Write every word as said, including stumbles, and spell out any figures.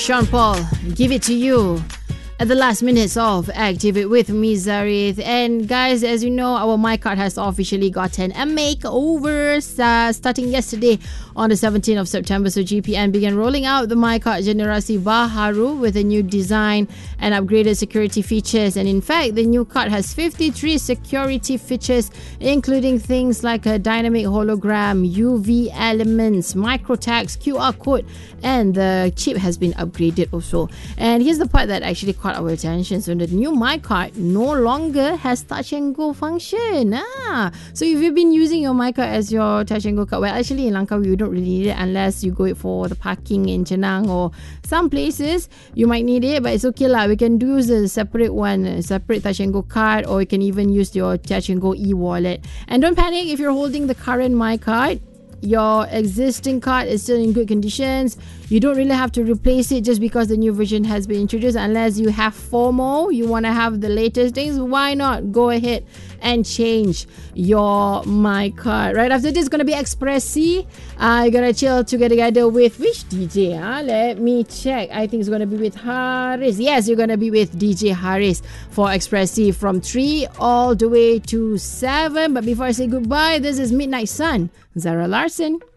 Sean Paul, give it to you at the last minutes of Active It with me, Zarith. And guys, as you know, our MyCard has officially gotten a makeover uh, starting yesterday on the seventeenth of September. So G P N began rolling out the MyCard Generasi Baharu with a new design and upgraded security features. And in fact, the new card has fifty-three security features, including things like a dynamic hologram, U V elements, micro tags, Q R code, and the chip has been upgraded also. And here's the part that actually caught our attention. So the new MyCard no longer has touch and go function. Ah, so if you've been using your MyCard as your touch and go card, well, actually in Langkawi you don't really need it unless you go for the parking in Chenang or some places you might need it, but it's okay lah. We can do a separate one, a separate touch and go card, or you can even use your touch and go e-wallet. And don't panic if you're holding the current MyCard. Your existing card is still in good conditions. You don't really have to replace it just because the new version has been introduced, unless you have FOMO, you want to have the latest things. Why not go ahead and change your MyCard? Right after this is going to be Expressi. Uh, you're going to chill together, together with which D J? Huh? Let me check. I think it's going to be with Haris. Yes, you're going to be with D J Haris for Expressi from three all the way to seven. But before I say goodbye, this is Midnight Sun, Zara Larson.